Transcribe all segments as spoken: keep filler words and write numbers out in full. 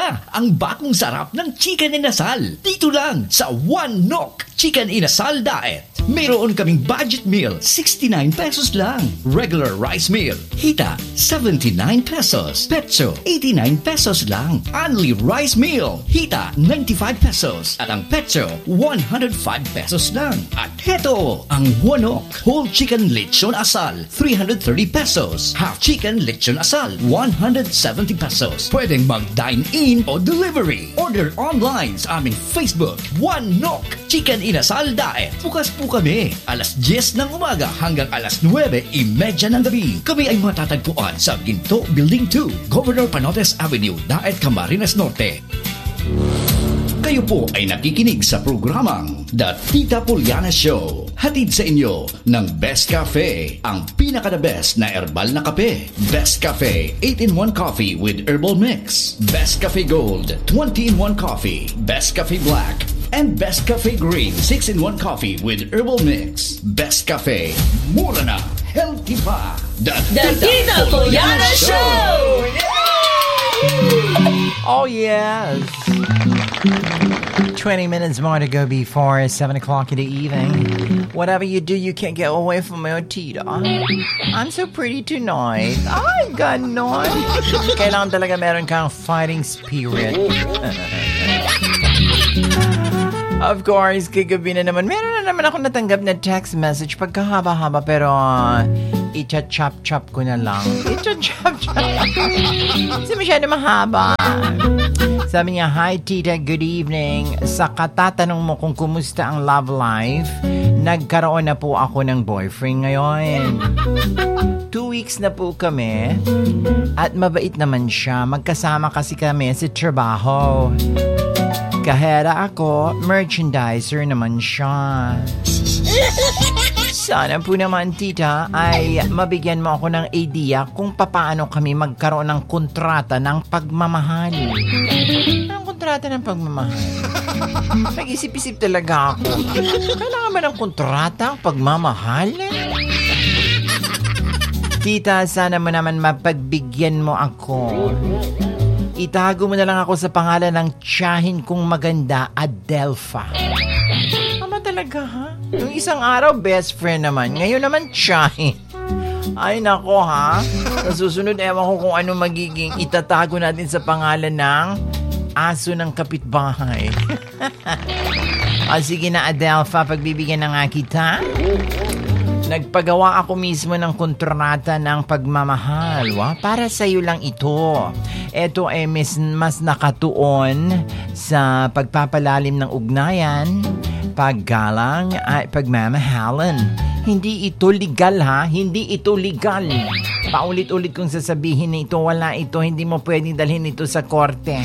na ang bagong sarap ng chicken inasal. Dito lang sa One Nok Chicken Inasal Diet. Mayroon kaming budget meal, sixty-nine pesos lang. Regular rice meal, hita, seventy-nine pesos. Petso, eighty-nine pesos lang. Only rice meal, hita, ninety-five pesos. At ang petso, one hundred five pesos lang. At heto, ang One Nok Whole Chicken Lechon Asal, three hundred thirty pesos. Half Chicken Lechon Asal, one hundred seventy pesos. Pwedeng mag-dine-in o delivery. Order online sa aming Facebook, One Nok Chicken Inasal Diet. Bukas po kami, alas diyes ng umaga hanggang alas nuwebe imedya ng gabi. Kami ay matatagpuan sa Ginto Building two, Governor Panotes Avenue, Daet, Camarines Norte. Kayo po ay nakikinig sa programang The Tita Poliana Show. Hatid sa inyo ng Best Cafe, ang pinaka-the best na herbal na kape. Best Cafe eight in one Coffee with Herbal Mix. Best Cafe Gold twenty in one Coffee. Best Cafe Black and Best Cafe Green six in one Coffee with Herbal Mix. Best Cafe, mura na, healthy pa. The, The Tita Poliana Show! Oh yes. twenty minutes more to go before seven o'clock in the evening. Whatever you do, you can't get away from my tita. I'm so pretty tonight. Ay, ganon. Kailangan talaga meron kang fighting spirit. Of course, kagabi na naman, meron na naman ako natanggap na text message pagkahaba-haba pero uh, icha-chop-chop ko na lang. Icha-chop-chop. Kasi masyado mahaba. Sabi niya, hi tita, good evening. Sa katatanong mo kung kumusta ang love life, nagkaroon na po ako ng boyfriend ngayon. Two weeks na po kami at mabait naman siya. Magkasama kasi kami sa trabaho. Kahera ako, merchandiser naman siya. Sana po naman, tita, ay mabigyan mo ako ng idea kung papaano kami magkaroon ng kontrata ng pagmamahal. Anong kontrata ng pagmamahal? Nag-isip-isip talaga ako. Kailangan ba ng kontrata ang pagmamahal? Tita, sana mo naman mapagbigyan mo ako. Itago mo na lang ako sa pangalan ng tiyahin kong maganda, Adelpha. Tama talaga, ha? Yung isang araw, best friend naman. Ngayon naman, tiyahin. Ay, nako, ha? Sa susunod, ewan ko kung ano magiging itatago natin sa pangalan ng aso ng kapitbahay. O, sige na, Adelpha, pagbibigyan na nga kita. Nagpagawa ako mismo ng kontrata ng pagmamahal. Wa? Para sa'yo lang ito. Ito ay mas, mas nakatuon sa pagpapalalim ng ugnayan, paggalang at pagmamahalan. Hindi ito legal, ha? Hindi ito legal. Paulit-ulit kong sasabihin na ito, wala ito. Hindi mo pwedeng dalhin ito sa korte.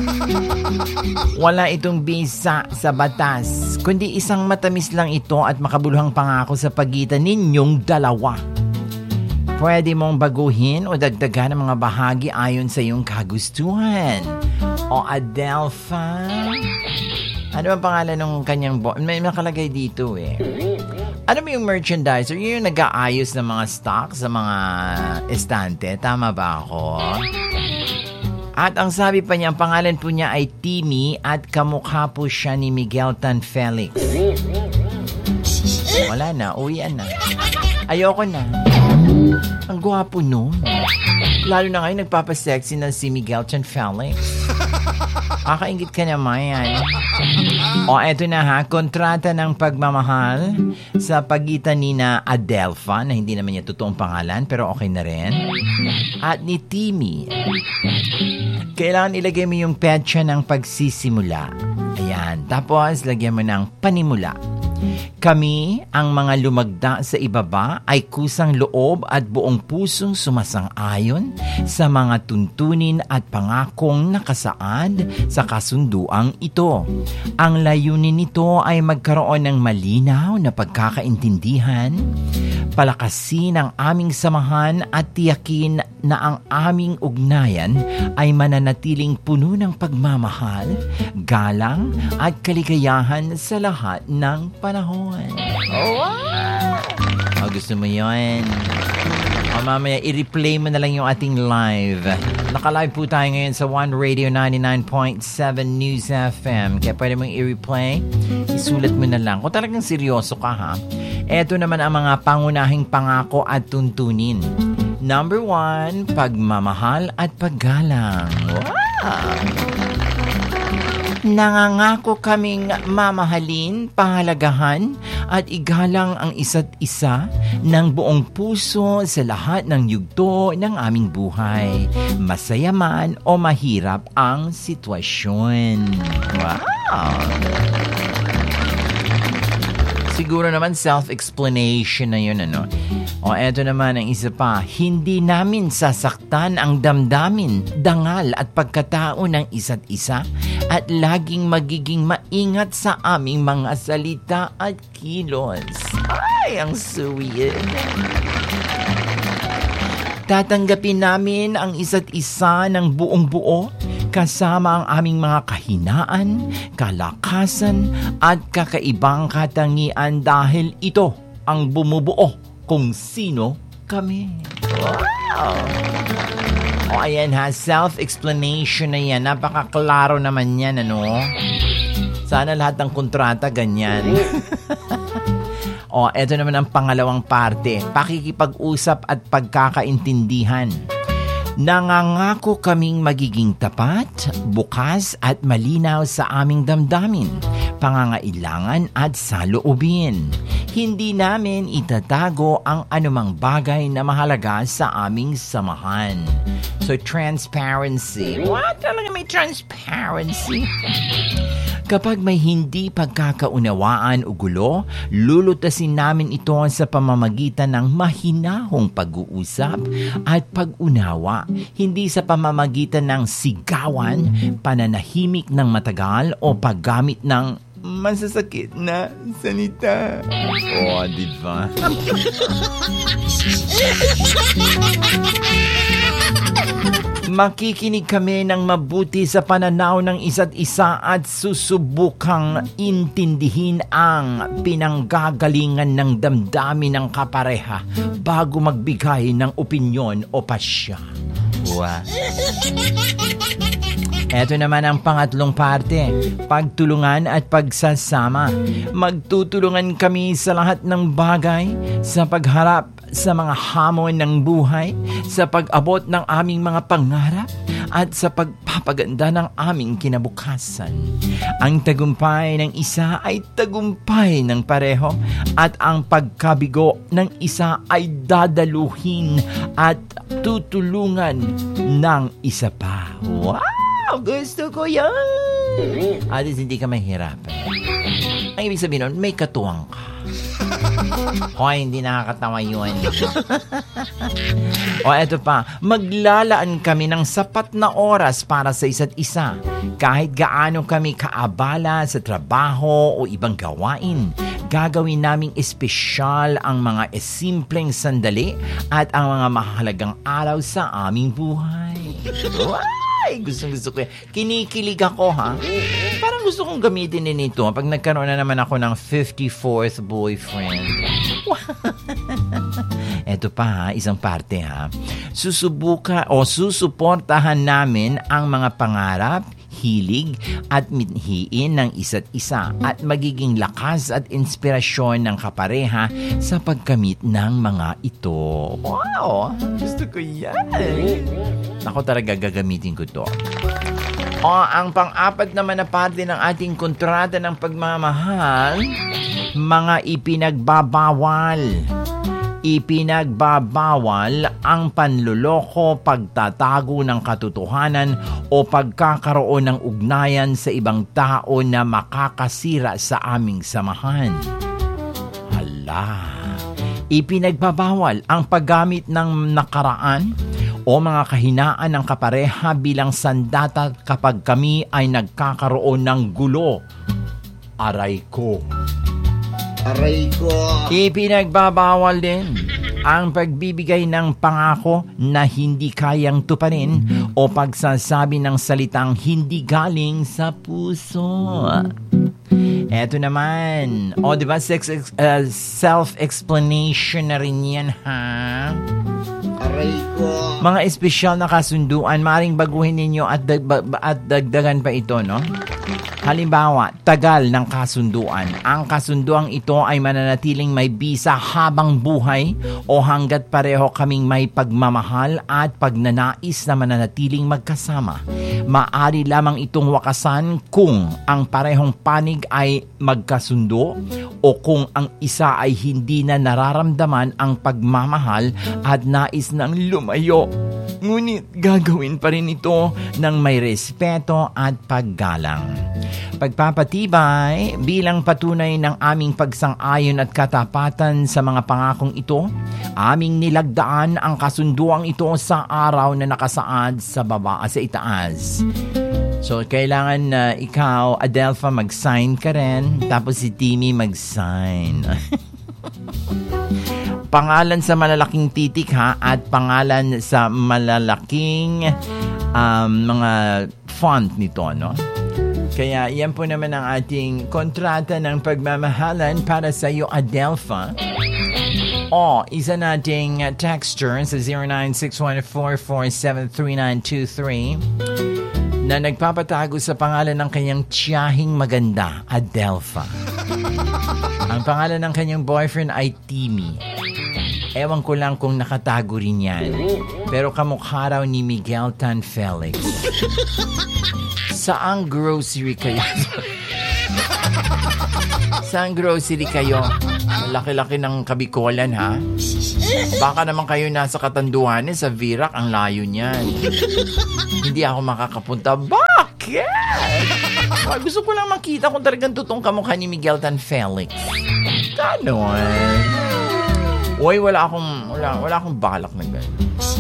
Wala itong bisa sa batas, kundi isang matamis lang ito at makabuluhang pangako sa pagitan ninyong dalawa. Pwede mong baguhin o dagdagan ng mga bahagi ayon sa iyong kagustuhan. O Adelpha, ano ang pangalan ng kanyang bo- may nakalagay dito eh. Ano ba yung merchandiser? Yun yung nag-aayos ng mga stock sa mga estante. Tama ba ako? At ang sabi pa niya, ang pangalan po niya ay Timmy at kamukha po siya ni Miguel Tan Felix. Wala na, uwian na. Ayoko na. Ang gwapo nun. Lalo na ngayon nagpapasexy na si Miguel Tan Felix. Kakaingit ka naman yan. O eto na ha, kontrata ng pagmamahal sa pagitan ni na Adelpha, na hindi naman niya totoong pangalan pero okay na rin, at ni Timmy. Kailangan ilagay mo yung petsa ng pagsisimula. Ayan, tapos lagyan mo ng panimula. Kami, ang mga lumagda sa ibaba, ay kusang loob at buong pusong sumasang-ayon sa mga tuntunin at pangakong nakasaad sa kasunduang ito. Ang layunin nito ay magkaroon ng malinaw na pagkakaintindihan, palakasin ang aming samahan at tiyakin na ang aming ugnayan ay mananatiling puno ng pagmamahal, galang at kaligayahan sa lahat ng panahon. Oh, wow! Oh, gusto mo yun? O, mamaya i-replay mo na lang yung ating live. Naka-live po tayo ngayon sa One Radio ninety-nine point seven News F M. Kaya pwede mong i-replay. Isulat mo na lang. Kung talagang seryoso ka ha. Ito naman ang mga pangunahing pangako at tuntunin. Number one, pagmamahal at paggalang. Wow! Nangangako kaming mamahalin, pahalagahan at igalang ang isa't isa ng buong puso sa lahat ng yugto ng aming buhay. Masaya man o mahirap ang sitwasyon. Wow! Siguro naman self-explanation na yun, ano? O eto naman ang isa pa, hindi namin sasaktan ang damdamin, dangal at pagkatao ng isa't isa at laging magiging maingat sa aming mga salita at kilos. Ay, ang sweet. Tatanggapin namin ang isa't isa ng buong buo kasama ang aming mga kahinaan, kalakasan at kakaibang katangian dahil ito ang bumubuo kung sino kami. Wow! O ayan ha, self-explanation na yan. Napakaklaro naman yan, ano? Sana lahat ng kontrata ganyan. O, eto naman ang pangalawang parte. Pakikipag-usap at pagkakaintindihan. Nangangako kaming magiging tapat, bukas at malinaw sa aming damdamin, pangangailangan at saloobin. Hindi namin itatago ang anumang bagay na mahalaga sa aming samahan. So, transparency. What? Talaga may transparency? Kapag may hindi pagkakaunawaan o gulo, lulutasin namin ito sa pamamagitan ng mahinahong pag-uusap at pag-unawa, hindi sa pamamagitan ng sigawan, pananahimik ng matagal o paggamit ng masasakit na salita. Oh, di ba? Makikinig kami ng mabuti sa pananaw ng isa't isa at susubukang intindihin ang pinanggagalingan ng damdamin ng kapareha bago magbigay ng opinyon o pasya. Wow. Ito naman ang pangatlong parte, pagtulungan at pagsasama. Magtutulungan kami sa lahat ng bagay, sa pagharap sa mga hamon ng buhay, sa pag-abot ng aming mga pangarap, at sa pagpapaganda ng aming kinabukasan. Ang tagumpay ng isa ay tagumpay ng pareho, at ang pagkabigo ng isa ay dadaluhin at tutulungan ng isa pa. Wow! Gusto ko yan! At hindi ka mahirapan. Ang ibig sabihin nun, may katuwang ka. Hoy, hindi nakakatawa yun. O eto pa, maglalaan kami ng sapat na oras para sa isa't isa. Kahit gaano kami kaabala sa trabaho o ibang gawain, gagawin naming espesyal ang mga simpleng sandali at ang mga mahalagang araw sa aming buhay. Ay, gusto-gusto ko yan. Kinikilig ako, ha? Parang gusto kong gamitin din ito pag nagkaroon na naman ako ng fifty-fourth boyfriend. Eto pa, ha? Isang parte, ha? Susubuka o susuportahan namin ang mga pangarap, hilig at mithiin ng isa't isa at magiging lakas at inspirasyon ng kapareha sa pagkamit ng mga ito. Wow! Gusto ko yan! Ako talaga gagamitin ko to. O, ang pang-apat naman na parte ng ating kontrata ng pagmamahal, mga ipinagbabawal. Ipinagbabawal ang panluloko, pagtatago ng katotohanan o pagkakaroon ng ugnayan sa ibang tao na makakasira sa aming samahan. Hala! Ipinagbabawal ang paggamit ng nakaraan o mga kahinaan ng kapareha bilang sandata kapag kami ay nagkakaroon ng gulo. Aray ko. Aray ko. Ipinagbabawal din ang pagbibigay ng pangako na hindi kayang tuparin o pagsasabi ng salitang hindi galing sa puso. Eto naman. O, diba, sex, uh, self-explanation na rin yan, ha? Aray ko. Mga espesyal na kasunduan, maring baguhin ninyo at, dag- ba- at dagdagan pa ito, no? Halimbawa, tagal ng kasunduan. Ang kasunduang ito ay mananatiling may bisa habang buhay o hanggat pareho kaming may pagmamahal at pagnanais na mananatiling magkasama. Maari lamang itong wakasan kung ang parehong panig ay magkasundo o kung ang isa ay hindi na nararamdaman ang pagmamahal at nais nang lumayo. Ngunit gagawin pa rin ito ng may respeto at paggalang. Pagpapatibay bilang patunay ng aming pagsang-ayon at katapatan sa mga pangakong ito, aming nilagdaan ang kasunduang ito sa araw na nakasaad sa baba sa itaas. So, kailangan na uh, ikaw, Adelpha, mag-sign ka rin, tapos si Timmy mag-sign. Pangalan sa malalaking titik ha, at pangalan sa malalaking um, mga font nito, no? Kaya yan po naman ang ating kontrata ng pagmamahalan para sa iyo, Adelpha. O, isa nating texture sa zero nine six one four four seven three nine two three na nagpapatago sa pangalan ng kanyang tiyahing maganda, Adelpha. Ang pangalan ng kanyang boyfriend ay Timmy. Ewan ko lang kung nakatago rin yan. Pero kamukha raw ni Miguel Tan Felix. Saang grocery kayo? Saang grocery kayo? Laki-laki ng kabikolan, ha? Baka naman kayo nasa Katanduanes, sa Virac, ang layo niyan. Hindi ako makakapunta. Bakit? Well, gusto ko lang makita kung talagang totoong kamukha ni Miguel Tan Felix. Ganon. Uy, wala akong, wala, wala akong balak na gano'n.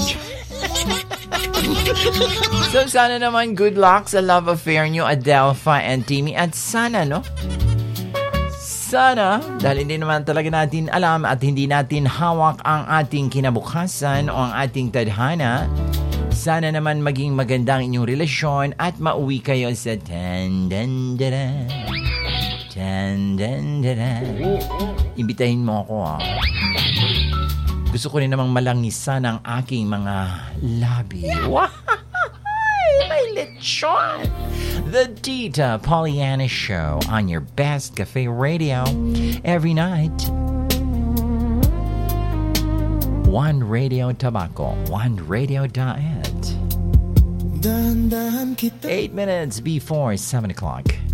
So, sana naman good luck sa love affair nyo, Adelpha and Timmy. At sana, no? Sana, dahil hindi naman talaga natin alam at hindi natin hawak ang ating kinabukasan o ang ating tadhana, sana naman maging magandang inyong relasyon at mauwi kayo sa tan-dan-da-da. Tan-dan-da-da. Imbitahin mo ako, ah. Gusto ko rin namang malangisan ang aking mga labi. Wow! May lechon! The Tita Pollyanna Show on your best cafe radio every night. One Radio Tabaco, One Radio Diet. Eight minutes before seven o'clock.